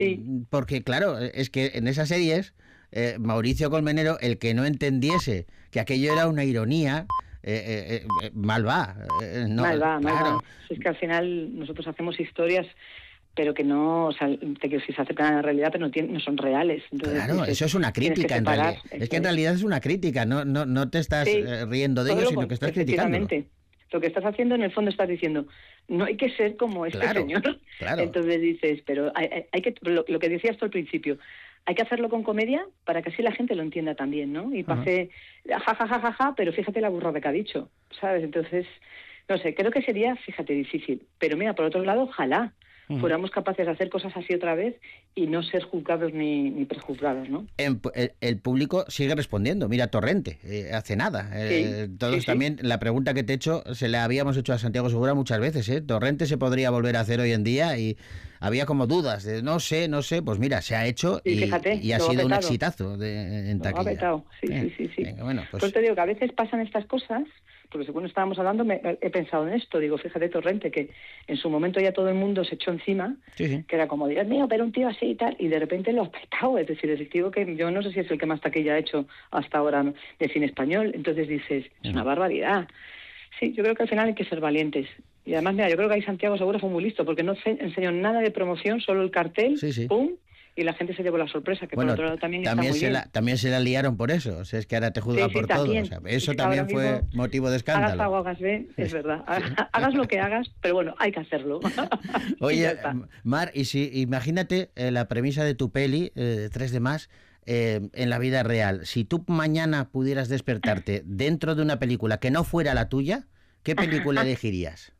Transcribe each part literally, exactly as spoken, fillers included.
Sí. Porque, claro, es que en esas series, eh, Mauricio Colmenero, el que no entendiese que aquello era una ironía, eh, eh, eh, mal va. Eh, no, Mal va, mal claro. va. Es que al final nosotros hacemos historias, pero que no, o sea, te que si se acercan a la realidad, pero no, tienen, no son reales. Entonces, Claro, dices, eso es una crítica en separar, realidad. Es que en realidad es una crítica, no, no, no te estás sí, eh, riendo de todo ello, lo sino con, que estás criticándolo. efectivamente. Lo que estás haciendo en el fondo estás diciendo, no hay que ser como este Claro, señor. claro. Entonces dices, pero hay, hay, hay que, lo, lo que decías tú al principio, hay que hacerlo con comedia para que así la gente lo entienda también, ¿no? Y pase, ja, ja, ja, ja, ja, pero fíjate la burrada que ha dicho, ¿sabes? Entonces, no sé, creo que sería, fíjate, difícil. Pero mira, por otro lado, ojalá fuéramos capaces de hacer cosas así otra vez y no ser juzgados ni, ni prejuzgados, ¿no? En, el, el público sigue respondiendo. Mira, Torrente, eh, hace nada. Eh, Sí, todos sí, sí. también, la pregunta que te he hecho, se la habíamos hecho a Santiago Segura muchas veces. ¿eh? Torrente se podría volver a hacer hoy en día y había como dudas de no sé, no sé. Pues mira, se ha hecho Sí, y, fíjate, y ha lo ha sido un petado. exitazo de, en Lo ha taquilla. petado, sí, Eh, sí, sí, sí. venga, bueno, pues... Pues te digo que a veces pasan estas cosas, porque según estábamos hablando me, he pensado en esto, digo, fíjate Torrente, que en su momento ya todo el mundo se echó encima, Sí, sí. que era como, Dios mío, pero un tío así y tal, y de repente lo ha petado, es decir, es el tío que yo no sé si es el que más taquilla ha hecho hasta ahora de cine español, entonces dices, es una barbaridad. Sí, yo creo que al final hay que ser valientes. Y además, mira, yo creo que ahí Santiago Segura fue muy listo, porque no enseñó nada de promoción, solo el cartel, Sí, sí. pum, y la gente se llevó la sorpresa, que Bueno, por otro lado también, también está muy se bien. La, también se la liaron por eso. O sea, es que ahora te juzgan Sí, sí, por también. todo. O sea, eso Es que también ahora fue mismo, motivo de hagas escándalo. A o hagas B, es verdad. Hagas lo que hagas, pero bueno, hay que hacerlo. Y Oye, ya está. Mar, y si imagínate eh, la premisa de tu peli, eh, tres de más, eh, en la vida real. Si tú mañana pudieras despertarte dentro de una película que no fuera la tuya, ¿qué película elegirías?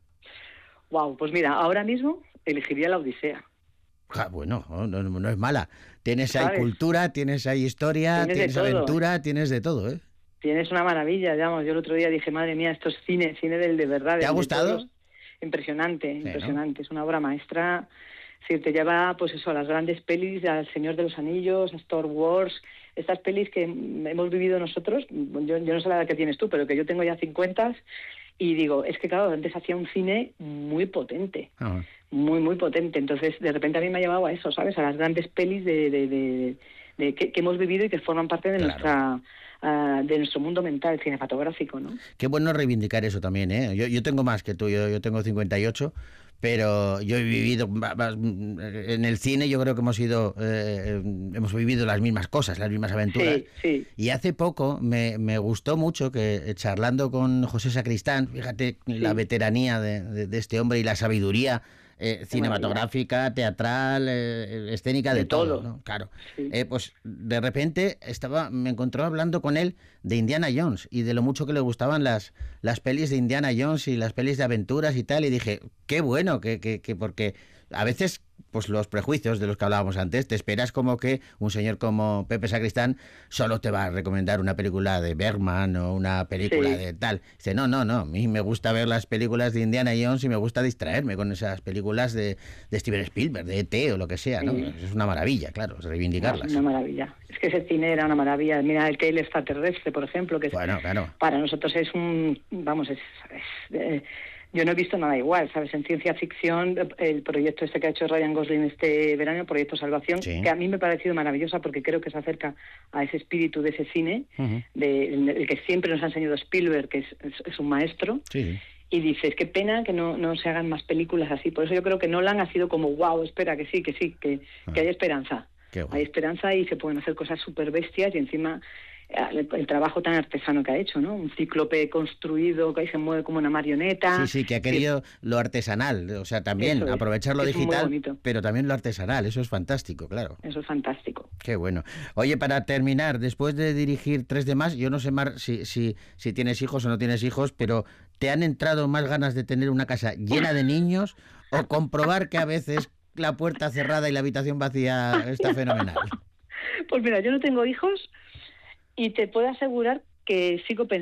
Wow, pues mira, ahora mismo elegiría La Odisea. Ja, bueno, no, no, no es mala. Tienes ahí ¿Sabes? cultura, tienes ahí historia, Tienes de tienes todo. aventura, tienes de todo, ¿eh? Tienes una maravilla, digamos. Yo el otro día dije, madre mía, esto es cine, cine del de verdad. ¿Te ha Del, de todos gustado? los... Impresionante, Sí, ¿no? impresionante. Es una obra maestra. Sí, te lleva, pues eso, a las grandes pelis, al Señor de los Anillos, a Star Wars, estas pelis que hemos vivido nosotros. Yo, yo no sé la edad que tienes tú, pero que yo tengo ya cincuenta. Y digo, es que claro, antes hacía un cine muy potente, Ah. muy, muy potente. Entonces, de repente a mí me ha llevado a eso, ¿sabes? A las grandes pelis de, de, de, de que, que hemos vivido y que forman parte de Claro. nuestra uh, de nuestro mundo mental cinematográfico, ¿no? Qué bueno reivindicar eso también, ¿eh? Yo, yo tengo más que tú, yo, yo tengo cincuenta y ocho, pero yo he vivido en el cine, yo creo que hemos ido eh, hemos vivido las mismas cosas, las mismas aventuras. Sí, sí. Y hace poco me, me gustó mucho que charlando con José Sacristán, fíjate sí. la veteranía de, de, de este hombre y la sabiduría eh, cinematográfica, teatral, eh, escénica, de, de todo, todo, ¿no? Claro. Sí. Eh, pues de repente estaba, me encontró hablando con él de Indiana Jones y de lo mucho que le gustaban las, las pelis de Indiana Jones y las pelis de aventuras y tal, y dije, qué bueno, que, que, que porque a veces pues los prejuicios de los que hablábamos antes, te esperas como que un señor como Pepe Sacristán solo te va a recomendar una película de Bergman o una película sí. de tal. Dice, no, no, no, a mí me gusta ver las películas de Indiana Jones y me gusta distraerme con esas películas de, de Steven Spielberg, de E T o lo que sea, ¿no? Sí. Es una maravilla, claro, reivindicarlas. Una maravilla. Es que ese cine era una maravilla. Mira, el que el extraterrestre, por ejemplo, que es, bueno, claro. para nosotros es un, vamos, es... es eh, yo no he visto nada igual, ¿sabes? En ciencia ficción, el proyecto este que ha hecho Ryan Gosling este verano, el Proyecto Salvación, sí. que a mí me ha parecido maravillosa porque creo que se acerca a ese espíritu de ese cine, uh-huh. de, el, el que siempre nos ha enseñado Spielberg, que es, es, es un maestro. Sí. Y dices, qué pena que no, no se hagan más películas así. Por eso yo creo que Nolan ha sido como, wow, espera, que sí, que sí, que, uh-huh. que hay esperanza. Qué bueno. Hay esperanza y se pueden hacer cosas súper bestias y encima... El, el trabajo tan artesano que ha hecho, ¿no? Un cíclope construido que ahí se mueve como una marioneta. Sí, sí, que ha querido sí. lo artesanal, o sea, también aprovechar lo digital, pero también lo artesanal, eso es fantástico, claro. Eso es fantástico. Qué bueno. Oye, para terminar, después de dirigir tres de más, yo no sé, Mar, si, si, si tienes hijos o no tienes hijos, pero ¿te han entrado más ganas de tener una casa llena de niños o comprobar que a veces la puerta cerrada y la habitación vacía está fenomenal? Pues mira, yo no tengo hijos, y te puedo asegurar que sigo pensando